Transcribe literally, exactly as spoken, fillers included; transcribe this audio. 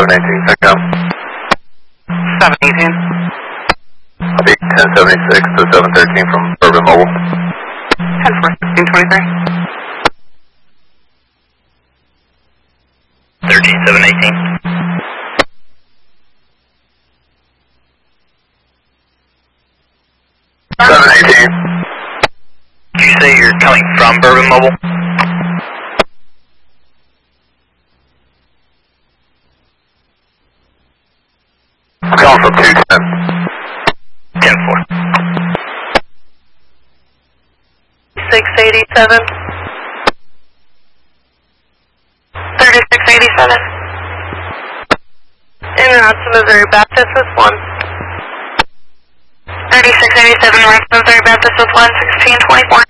seven eighteen, check out. seven eighteen. Copy, ten seventy-six to seven thirteen from Urban Mobile. ten four sixteen twenty-three. thirteen seven eighteen. seven eighteen. Did you say you're coming from Bourbon Mobile? I'm calling from two ten. ten four. six eighty-seven. thirty-six eighty-seven. In route to Missouri Baptist with one. thirty-six eighty-seven, route to Missouri Baptist with one, sixteen twenty-four.